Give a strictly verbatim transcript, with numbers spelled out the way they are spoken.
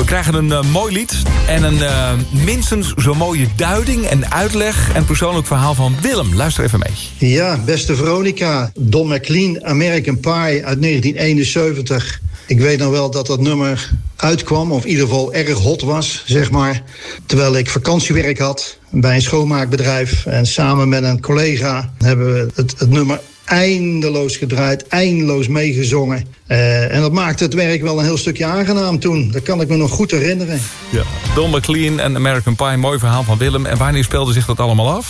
krijgen een uh, mooi lied en een uh, minstens zo mooie duiding en uitleg en persoonlijk verhaal van Willem. Luister even mee. Ja, beste Veronica, Don McLean, American Pie uit negentien eenenzeventig. Ik weet nog wel dat dat nummer uitkwam, of in ieder geval erg hot was, zeg maar. Terwijl ik vakantiewerk had bij een schoonmaakbedrijf. En samen met een collega hebben we het, het nummer eindeloos gedraaid, eindeloos meegezongen. Uh, en dat maakte het werk wel een heel stukje aangenaam toen. Dat kan ik me nog goed herinneren. Ja. Don McLean en American Pie, mooi verhaal van Willem. En wanneer speelde zich dat allemaal af?